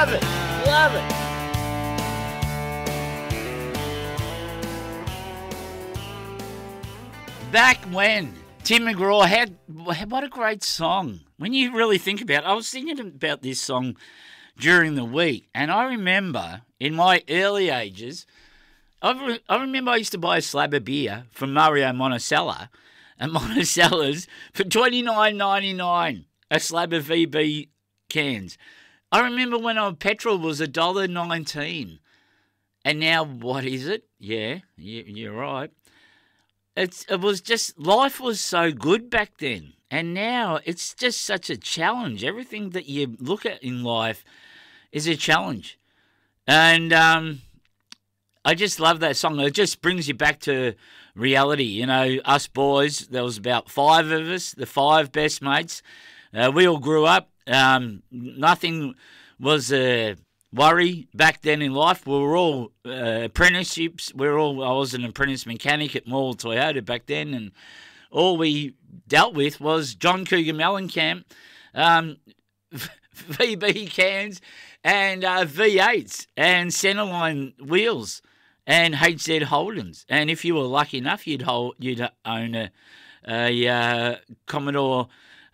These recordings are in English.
Love it. Love it. Back when Tim McGraw had, what a great song. When you really think about it, I was thinking about this song during the week, and I remember in my early ages, I remember I used to buy a slab of beer from Mario Monticello at Monticello's for $29.99, a slab of VB cans. I remember when petrol was $1.19, and now what is it? Yeah, you're right. It was just, life was so good back then, and now it's just such a challenge. Everything that you look at in life is a challenge, and I just love that song. It just brings you back to reality. You know, us boys, there was about 5 of us, the 5 best mates. We all grew up. Nothing was a worry back then in life. We were all apprenticeships. I was an apprentice mechanic at Maule Toyota back then, and all we dealt with was John Cougar Mellencamp, VB cans, and V8s, and centerline wheels, and HZ Holdens. And if you were lucky enough, you'd own a Commodore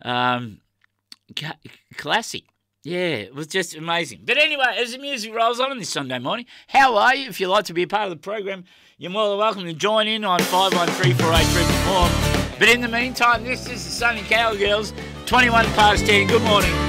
Classic. Yeah, it was just amazing. But anyway, as the music rolls on this Sunday morning, how are you? If you'd like to be a part of the program, you're more than welcome to join in on 513-483-4. But in the meantime, this is the Sunny Cowgirls, 21 past 10. Good morning.